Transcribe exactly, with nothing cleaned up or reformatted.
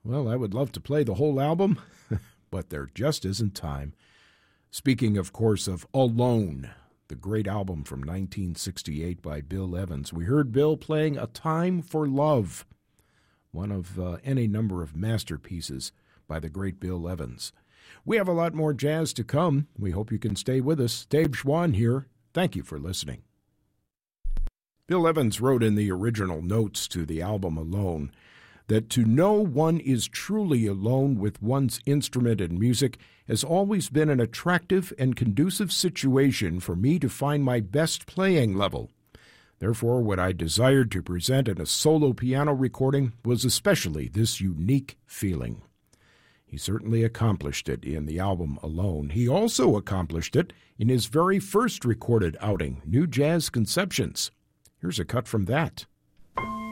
Well, I would love to play the whole album, but there just isn't time. Speaking, of course, of Alone, the great album from nineteen sixty-eight by Bill Evans, we heard Bill playing A Time for Love, one of uh, any number of masterpieces by the great Bill Evans. We have a lot more jazz to come. We hope you can stay with us. Dave Schwann here. Thank you for listening. Bill Evans wrote in the original notes to the album Alone that to know one is truly alone with one's instrument and music has always been an attractive and conducive situation for me to find my best playing level. Therefore, what I desired to present in a solo piano recording was especially this unique feeling. He certainly accomplished it in the album Alone. He also accomplished it in his very first recorded outing, New Jazz Conceptions. Here's a cut from that.